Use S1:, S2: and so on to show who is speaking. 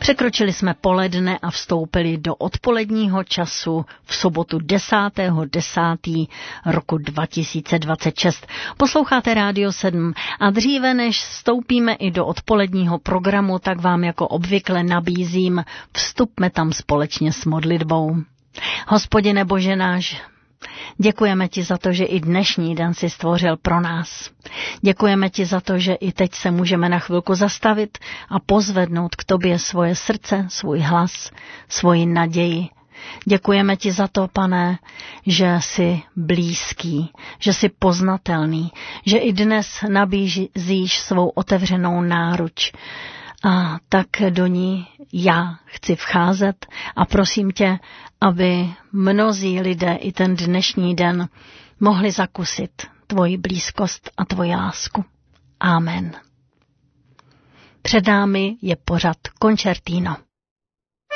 S1: Překročili jsme poledne a vstoupili do odpoledního času v sobotu 10.10. roku 2026. Posloucháte Rádio 7 a dříve než vstoupíme i do odpoledního programu, tak vám jako obvykle nabízím, vstupme tam společně s modlitbou. Hospodine Bože náš, děkujeme ti za to, že i dnešní den si stvořil pro nás. Děkujeme ti za to, že i teď se můžeme na chvilku zastavit a pozvednout k tobě svoje srdce, svůj hlas, svoji naději. Děkujeme ti za to, Pane, že jsi blízký, že jsi poznatelný, že i dnes nabízíš svou otevřenou náruč. A tak do ní já chci vcházet a prosím tě, aby mnozí lidé i ten dnešní den mohli zakusit tvoji blízkost a tvoji lásku. Amen. Před námi je pořad Koncertino.